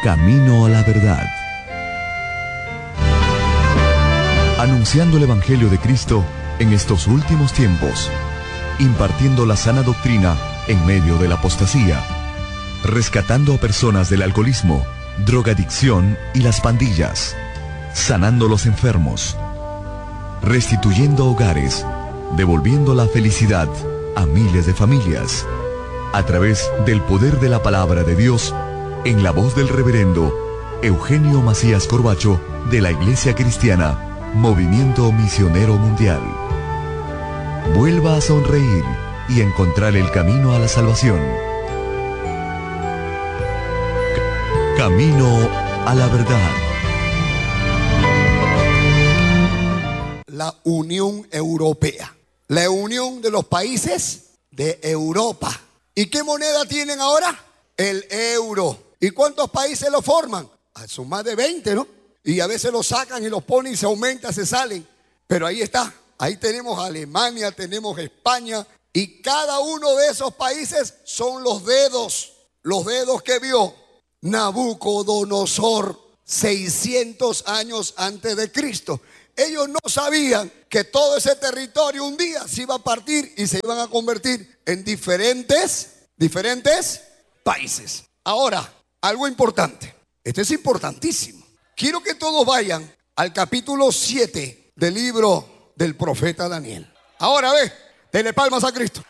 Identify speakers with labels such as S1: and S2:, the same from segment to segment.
S1: Camino a la verdad. Anunciando el Evangelio de Cristo en estos últimos tiempos, impartiendo la sana doctrina en medio de la apostasía, rescatando a personas del alcoholismo, drogadicción y las pandillas, sanando a los enfermos, restituyendo hogares, devolviendo la felicidad a miles de familias, a través del poder de la palabra de Dios, en la voz del reverendo Eugenio Macías Corbacho, de la Iglesia Cristiana Movimiento Misionero Mundial. Vuelva a sonreír y encontrar el camino a la salvación. Camino a la verdad.
S2: La Unión Europea, la unión de los países de Europa. ¿Y qué moneda tienen ahora? El euro. ¿Y cuántos países lo forman? Son más de 20, ¿no? Y a veces lo sacan y los ponen y se aumenta, se salen. Pero ahí está. Ahí tenemos Alemania, tenemos España. Y cada uno de esos países son los dedos que vio Nabucodonosor 600 años antes de Cristo. Ellos no sabían que todo ese territorio un día se iba a partir y se iban a convertir en diferentes países. Ahora, algo importante. Esto es importantísimo. Quiero que todos vayan al capítulo 7 del libro del profeta Daniel. Ahora denle palmas a Cristo.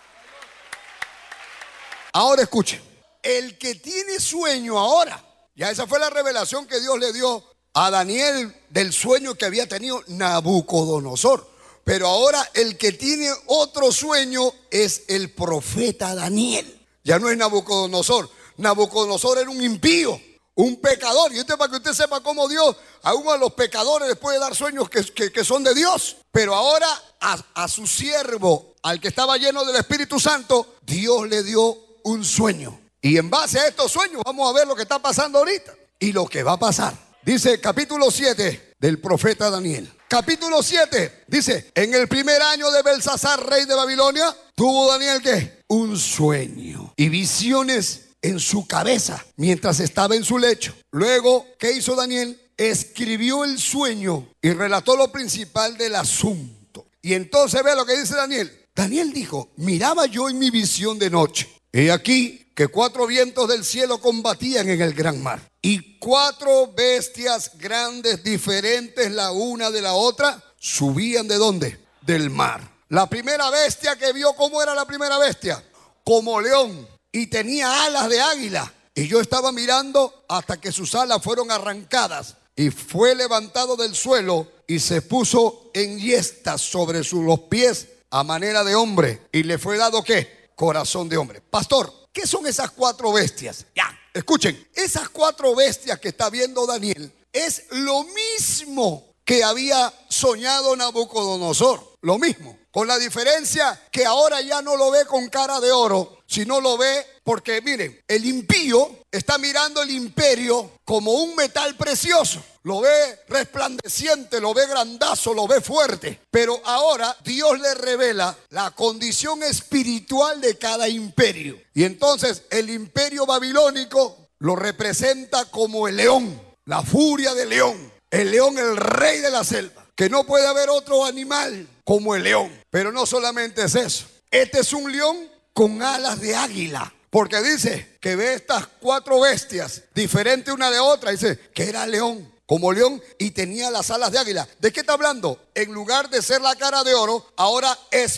S2: Ahora escuchen. El que tiene sueño ahora, ya esa fue la revelación que Dios le dio a Daniel del sueño que había tenido Nabucodonosor. Pero ahora el que tiene otro sueño es el profeta Daniel. Ya no es Nabucodonosor. Nabucodonosor era un impío, un pecador. Y esto es para que usted sepa cómo Dios a uno de los pecadores les puede dar sueños que son de Dios. Pero ahora a su siervo, al que estaba lleno del Espíritu Santo, Dios le dio un sueño. Y en base a estos sueños vamos a ver lo que está pasando ahorita y lo que va a pasar. Dice capítulo 7 del profeta Daniel. Capítulo 7 dice: en el primer año de Belsasar, rey de Babilonia, tuvo Daniel ¿qué? Un sueño y visiones en su cabeza mientras estaba en su lecho. Luego, ¿qué hizo Daniel? Escribió el sueño y relató lo principal del asunto. Y entonces ve lo que dice Daniel. Daniel dijo: miraba yo en mi visión de noche, he aquí que 4 vientos del cielo combatían en el gran mar, y 4 bestias grandes, diferentes la una de la otra, subían ¿de dónde? Del mar. La primera bestia que vio, ¿cómo era la primera bestia? Como león, y tenía alas de águila. Y yo estaba mirando hasta que sus alas fueron arrancadas, y fue levantado del suelo y se puso en yestas sobre los pies a manera de hombre, y le fue dado ¿qué? Corazón de hombre. Pastor, ¿qué son esas 4 bestias? Ya, escuchen, esas 4 bestias que está viendo Daniel es lo mismo que había soñado Nabucodonosor. Lo mismo, con la diferencia que ahora ya no lo ve con cara de oro, sino lo ve porque, miren, el impío está mirando el imperio como un metal precioso. Lo ve resplandeciente, lo ve grandazo, lo ve fuerte. Pero ahora Dios le revela la condición espiritual de cada imperio. Y entonces el imperio babilónico lo representa como el león, la furia del león. El león, el rey de la selva. Que no puede haber otro animal como el león. Pero no solamente es eso. Este es un león con alas de águila. Porque dice que ve estas 4 bestias, diferentes una de otra. Dice que era león, como león, y tenía las alas de águila. ¿De qué está hablando? En lugar de ser la cara de oro, ahora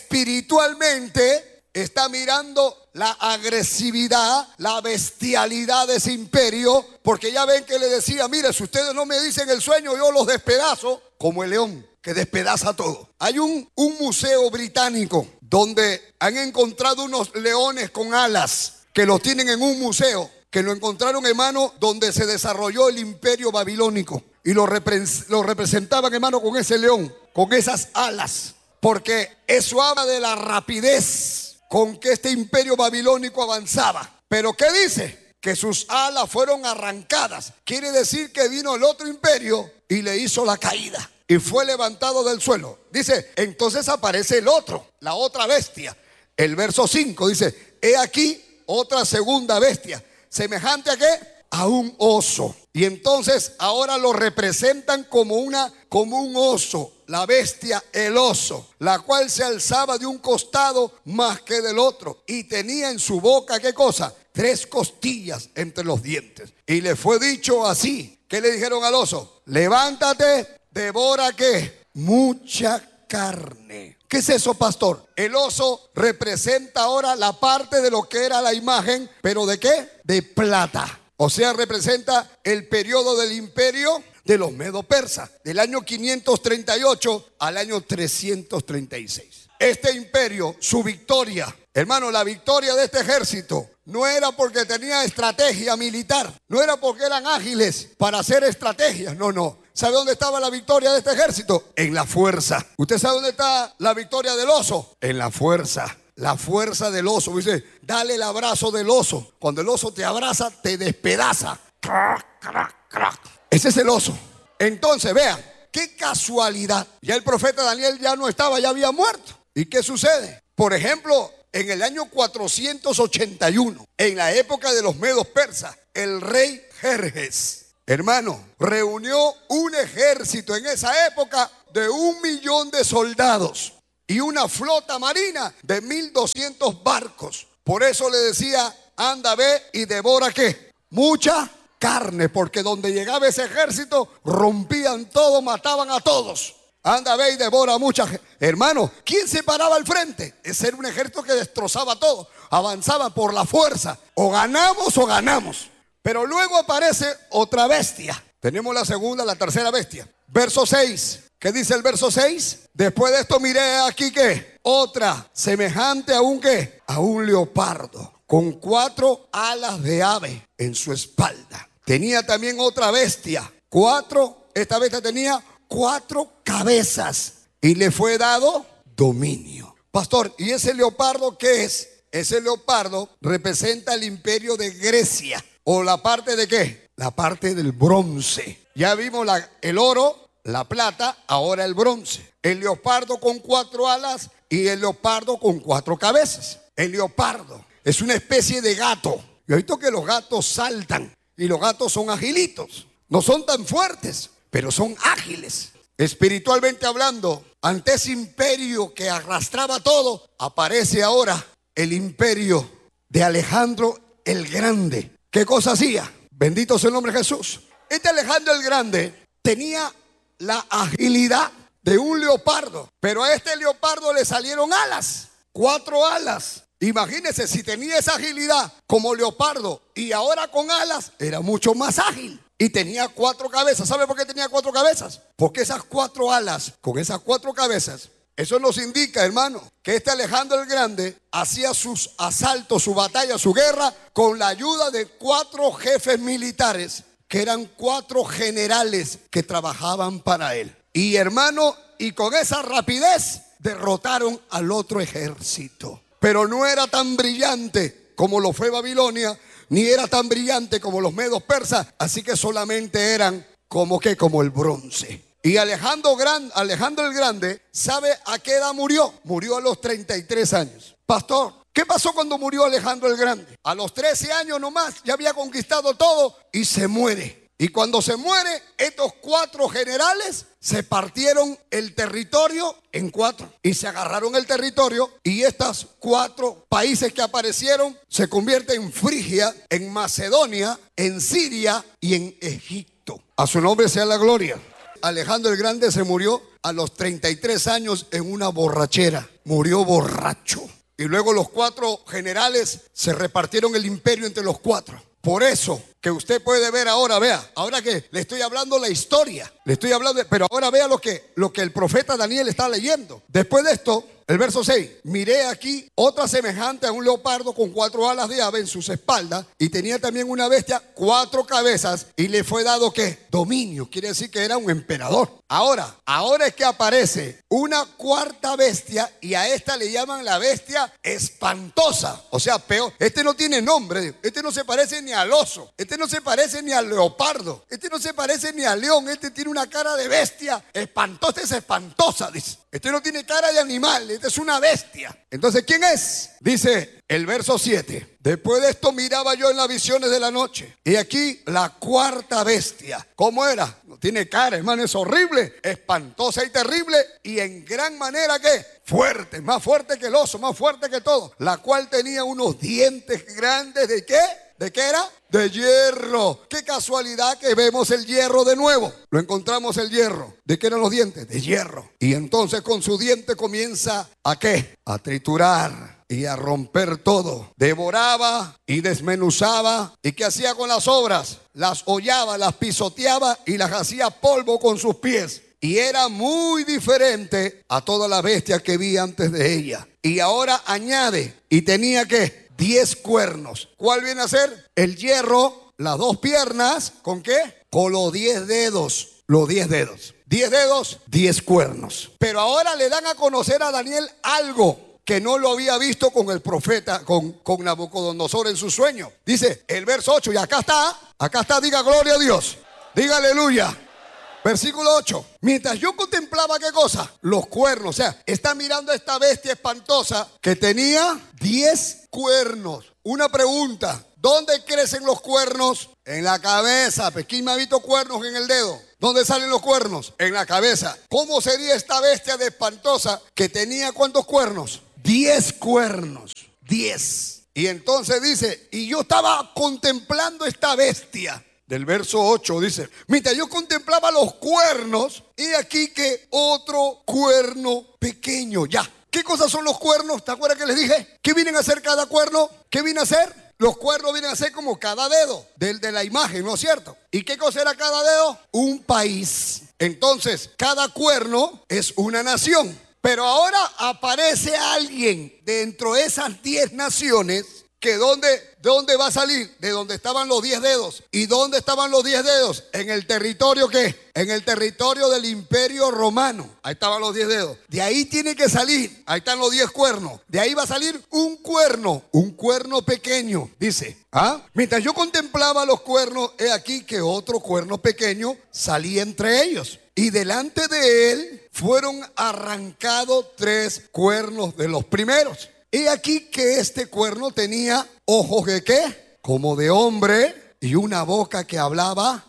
S2: espiritualmente está mirando la agresividad, la bestialidad de ese imperio. Porque ya ven que le decía: mire, si ustedes no me dicen el sueño, yo los despedazo. Como el león que despedaza todo. Hay un museo británico donde han encontrado unos leones con alas, que los tienen en un museo, que lo encontraron, hermano, donde se desarrolló el imperio babilónico. Y lo representaban, hermano, con ese león, con esas alas. Porque eso habla de la rapidez con que este imperio babilónico avanzaba. Pero ¿qué dice? Que sus alas fueron arrancadas. Quiere decir que vino el otro imperio y le hizo la caída. Y fue levantado del suelo. Dice, entonces aparece el otro, la otra bestia. El verso 5 dice: he aquí otra segunda bestia, semejante a ¿qué? a un oso. Y entonces ahora lo representan como un oso, la bestia, el oso, la cual se alzaba de un costado más que del otro. Y tenía en su boca, ¿qué cosa? 3 costillas entre los dientes. Y le fue dicho así. ¿Qué le dijeron al oso? Levántate, devora ¿qué? Mucha carne. ¿Qué es eso, pastor? El oso representa ahora la parte de lo que era la imagen, pero ¿de qué? De plata. O sea, representa el periodo del imperio de los medo-persas, del año 538 al año 336. Este imperio, su victoria, hermano, la victoria de este ejército no era porque tenía estrategia militar, no era porque eran ágiles para hacer estrategias, no. ¿Sabe dónde estaba la victoria de este ejército? En la fuerza. ¿Usted sabe dónde está la victoria del oso? En la fuerza. La fuerza del oso. Dice, dale el abrazo del oso. Cuando el oso te abraza, te despedaza. Ese es el oso. Entonces, vean, qué casualidad. Ya el profeta Daniel ya no estaba, ya había muerto. ¿Y qué sucede? Por ejemplo, en el año 481, en la época de los medos persas, el rey Jerjes, hermano, reunió un ejército en esa época de 1 millón de soldados y una flota marina de 1.200 barcos. Por eso le decía, anda, ve y devora ¿qué? Mucha carne, porque donde llegaba ese ejército rompían todo, mataban a todos. Anda, ve y devora mucha gente. Hermano, ¿quién se paraba al frente? Ese era un ejército que destrozaba todo. Avanzaba por la fuerza. O ganamos o ganamos. Pero luego aparece otra bestia. Tenemos la segunda, la tercera bestia. Verso 6. ¿Qué dice el verso 6? Después de esto miré aquí ¿qué? Otra semejante a un ¿qué? A un leopardo con 4 alas de ave en su espalda. Tenía también otra bestia. Esta bestia tenía 4 cabezas y le fue dado dominio. Pastor, ¿y ese leopardo qué es? Ese leopardo representa el imperio de Grecia. ¿O la parte de qué? La parte del bronce. Ya vimos el oro, la plata, ahora el bronce. El leopardo con 4 alas y el leopardo con 4 cabezas. El leopardo es una especie de gato. Yo he visto que los gatos saltan y los gatos son agilitos. No son tan fuertes, pero son ágiles. Espiritualmente hablando, ante ese imperio que arrastraba todo, aparece ahora el imperio de Alejandro el Grande. ¿Qué cosa hacía? Bendito sea el nombre de Jesús. Este Alejandro el Grande tenía la agilidad de un leopardo, pero a este leopardo le salieron alas, 4 alas. Imagínense, si tenía esa agilidad como leopardo y ahora con alas, era mucho más ágil. Y tenía 4 cabezas. ¿Sabe por qué tenía 4 cabezas? Porque esas 4 alas, con esas 4 cabezas, eso nos indica, hermano, que este Alejandro el Grande hacía sus asaltos, su batalla, su guerra, con la ayuda de 4 jefes militares, que eran 4 generales que trabajaban para él. Y hermano, y con esa rapidez derrotaron al otro ejército. Pero no era tan brillante como lo fue Babilonia, ni era tan brillante como los medos persas, así que solamente eran como el bronce. Y Alejandro el Grande, ¿sabe a qué edad murió? Murió a los 33 años. Pastor, ¿qué pasó cuando murió Alejandro el Grande? A los 13 años nomás ya había conquistado todo y se muere. Y cuando se muere, estos 4 generales se partieron el territorio en 4 y se agarraron el territorio, y estos 4 países que aparecieron se convierten en Frigia, en Macedonia, en Siria y en Egipto. A su nombre sea la gloria. Alejandro el Grande se murió a los 33 años en una borrachera. Murió borracho. Y luego los 4 generales se repartieron el imperio entre los 4. Por eso que usted puede ver ahora, vea, ahora que le estoy hablando la historia, pero ahora vea lo que el profeta Daniel está leyendo. Después de esto, el verso 6, miré aquí otra semejante a un leopardo con 4 alas de ave en sus espaldas, y tenía también una bestia 4 cabezas, y le fue dado ¿qué? Dominio. Quiere decir que era un emperador. Ahora es que aparece una 4ª bestia, y a esta le llaman la bestia espantosa, o sea, peor. Este no tiene nombre, este no se parece ni al oso, este no se parece ni al leopardo, este no se parece ni al león, este tiene una cara de bestia espantosa, es espantosa, dice. Este no tiene cara de animal, este es una bestia. Entonces, ¿quién es? Dice el verso 7. Después de esto miraba yo en las visiones de la noche. Y aquí la cuarta bestia. ¿Cómo era? No tiene cara, hermano, es horrible, espantosa y terrible. Y en gran manera, ¿qué? Fuerte, más fuerte que el oso, más fuerte que todo. La cual tenía unos dientes grandes, ¿de qué? ¿De qué era? De hierro. Qué casualidad que vemos el hierro de nuevo. Lo encontramos el hierro. ¿De qué eran los dientes? De hierro. Y entonces con su diente comienza ¿a qué? A triturar y a romper todo. Devoraba y desmenuzaba. ¿Y qué hacía con las obras? Las hollaba, las pisoteaba y las hacía polvo con sus pies. Y era muy diferente a todas las bestias que vi antes de ella. Y ahora añade, y tenía ¿qué? 10 cuernos. ¿Cuál viene a ser? El hierro, las 2 piernas, ¿con qué? Con los 10 dedos. Los 10 dedos. 10 dedos, 10 cuernos. Pero ahora le dan a conocer a Daniel algo que no lo había visto con el profeta, con Nabucodonosor en su sueño. Dice el verso 8, y acá está, diga gloria a Dios. Diga aleluya. Versículo 8. Mientras yo contemplaba, ¿qué cosa? Los cuernos. O sea, está mirando a esta bestia espantosa que tenía 10 cuernos. Una pregunta. ¿Dónde crecen los cuernos? En la cabeza. ¿Quién me ha visto cuernos en el dedo? ¿Dónde salen los cuernos? En la cabeza. ¿Cómo sería esta bestia de espantosa que tenía cuántos cuernos? 10 cuernos. 10. Y entonces dice, y yo estaba contemplando esta bestia. Del verso 8 dice, mientras yo contemplaba los cuernos, he aquí que otro cuerno pequeño. Ya, ¿qué cosas son los cuernos? ¿Te acuerdas que les dije? ¿Qué vienen a hacer cada cuerno? ¿Qué viene a hacer? Los cuernos vienen a ser como cada dedo de la imagen, ¿no es cierto? ¿Y qué cosa era cada dedo? Un país. Entonces, cada cuerno es una nación. Pero ahora aparece alguien dentro de esas 10 naciones. ¿Que ¿De dónde va a salir? De donde estaban los 10 dedos. ¿Y dónde estaban los 10 dedos? En el territorio ¿qué? En el territorio del Imperio Romano. Ahí estaban los 10 dedos. De ahí tiene que salir. Ahí están los 10 cuernos. De ahí va a salir un cuerno pequeño. Dice, mientras yo contemplaba los cuernos, he aquí que otro cuerno pequeño salía entre ellos. Y delante de él fueron arrancados 3 cuernos de los primeros. He aquí que este cuerno tenía ojos de ¿qué? Como de hombre y una boca que hablaba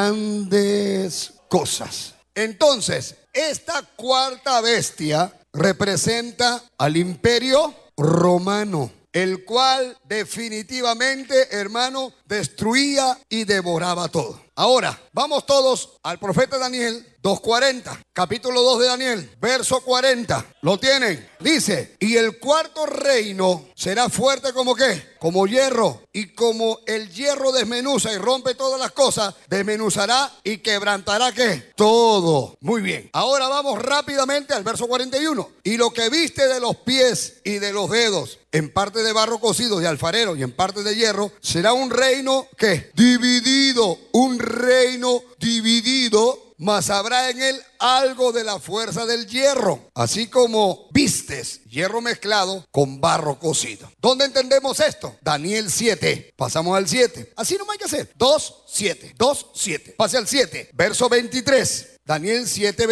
S2: grandes cosas. Entonces, esta cuarta bestia representa al Imperio Romano, el cual definitivamente, hermano, destruía y devoraba todo. Ahora, vamos todos al profeta Daniel 2:40, capítulo 2 de Daniel, verso 40. ¿Lo tienen? Dice, y el cuarto reino será fuerte como ¿qué? Como hierro, y como el hierro desmenuza y rompe todas las cosas, desmenuzará y quebrantará ¿qué? Todo. Muy bien. Ahora vamos rápidamente al verso 41. Y lo que viste de los pies y de los dedos, en parte de barro cocido de alfarero y en parte de hierro, será un reino ¿qué? Dividido, un reino dividido, mas habrá en él algo de la fuerza del hierro, así como vistes hierro mezclado con barro cocido. ¿Dónde entendemos esto? Daniel 7. Pasamos al 7. Así no hay que hacer. 2:7. 2:7. Pase al 7. Verso 23. Daniel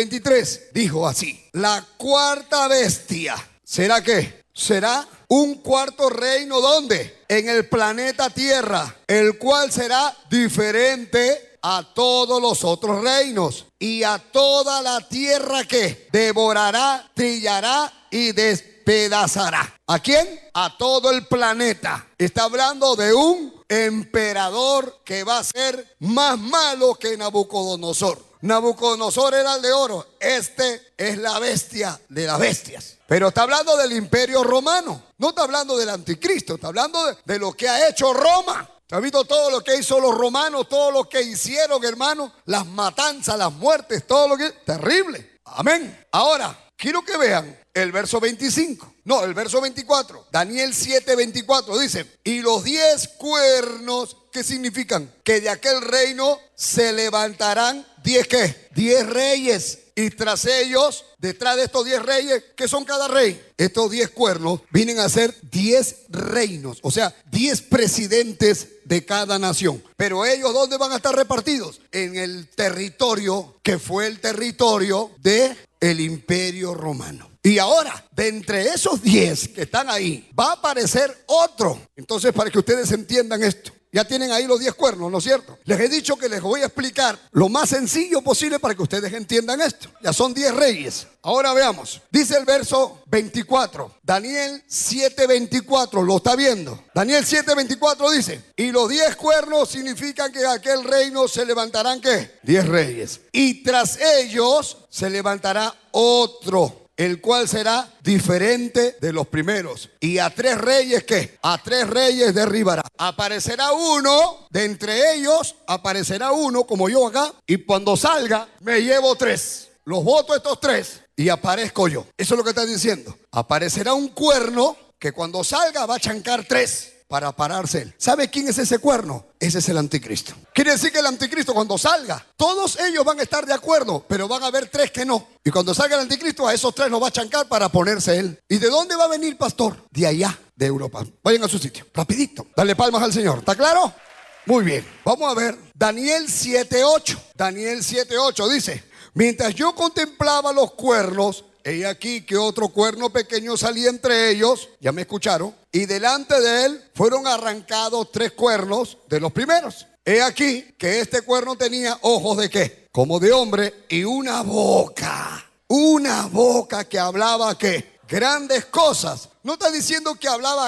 S2: 7:23. Dijo así: la cuarta bestia será ¿qué? Será un cuarto reino. ¿Dónde? En el planeta Tierra, el cual será diferente a todos los otros reinos, y a toda la tierra que devorará, trillará y despedazará. ¿A quién? A todo el planeta. Está hablando de un emperador que va a ser más malo que Nabucodonosor. Nabucodonosor era el de oro. Este es la bestia de las bestias. Pero está hablando del Imperio Romano. No está hablando del anticristo. Está hablando de lo que ha hecho Roma. ¿Has visto todo lo que hizo los romanos? Todo lo que hicieron, hermano. Las matanzas, las muertes, todo lo que... Terrible. Amén. Ahora, quiero que vean el verso 25. No, el verso 24. Daniel 7:24 dice: y los 10 cuernos, ¿qué significan? Que de aquel reino se levantarán 10 ¿qué? 10 reyes. Y tras ellos, detrás de estos 10 reyes, ¿qué son cada rey? Estos 10 cuernos vienen a ser 10 reinos, o sea, 10 presidentes de cada nación. Pero ellos, ¿dónde van a estar repartidos? En el territorio que fue el territorio del Imperio Romano. Y ahora, de entre esos 10 que están ahí, va a aparecer otro. Entonces, para que ustedes entiendan esto, ya tienen ahí los 10 cuernos, ¿no es cierto? Les he dicho que les voy a explicar lo más sencillo posible para que ustedes entiendan esto. Ya son 10 reyes. Ahora veamos. Dice el verso 24. Daniel 7:24. ¿Lo está viendo? Daniel 7:24 dice: y los 10 cuernos significan que en aquel reino se levantarán, ¿qué? 10 reyes. Y tras ellos se levantará otro, el cual será diferente de los primeros. Y a 3 reyes, ¿qué? A 3 reyes derribará. Aparecerá uno, de entre ellos aparecerá uno, como yo acá, y cuando salga me llevo 3. Los voto estos 3 y aparezco yo. Eso es lo que está diciendo. Aparecerá un cuerno que cuando salga va a chancar 3 para pararse él. ¿Sabe quién es ese cuerno? Ese es el anticristo. Quiere decir que el anticristo, cuando salga, todos ellos van a estar de acuerdo, pero van a haber 3 que no. Y cuando salga el anticristo, a esos 3 los va a chancar para ponerse él. ¿Y de dónde va a venir, pastor? De allá, de Europa. Vayan a su sitio, rapidito. Dale palmas al Señor. ¿Está claro? Muy bien. Vamos a ver Daniel 7:8. Daniel 7:8 dice: mientras yo contemplaba los cuernos, he aquí que otro cuerno pequeño salía entre ellos. Ya me escucharon. Y delante de él fueron arrancados 3 cuernos de los primeros. He aquí que este cuerno tenía ojos de ¿qué? Como de hombre, y una boca. Una boca que hablaba ¿qué? Grandes cosas. No está diciendo que hablaba